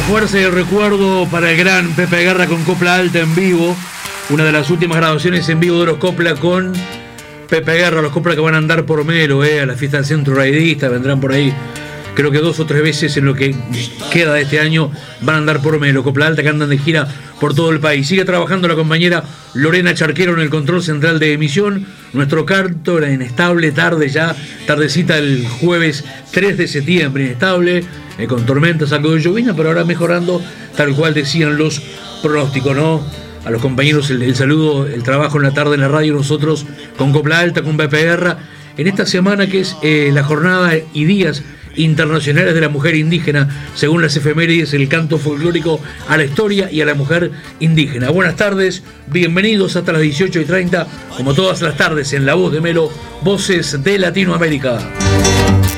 fuerza y el recuerdo para el gran Pepe Guerra con Copla Alta en vivo. Una de las últimas grabaciones en vivo de los Copla con Pepe Guerra. Los Copla que van a andar por Melo, a la fiesta del Centro Raidista, vendrán por ahí. Creo que 2 o 3 veces en lo que queda de este año van a andar por Melo. Copla Alta que andan de gira por todo el país. Sigue trabajando la compañera Lorena Charquero en el control central de emisión. Nuestro canto, la inestable tarde ya, tardecita el jueves 3 de septiembre, inestable, con tormentas, algo de llovina, pero ahora mejorando, tal cual decían los pronósticos, ¿no? A los compañeros el saludo, el trabajo en la tarde en la radio, nosotros con Copla Alta, con Pepe Guerra, en esta semana que es la jornada y días internacionales de la mujer indígena, según las efemérides, el canto folclórico a la historia y a la mujer indígena. Buenas tardes, bienvenidos hasta las 18:30, como todas las tardes en La Voz de Melo, Voces de Latinoamérica.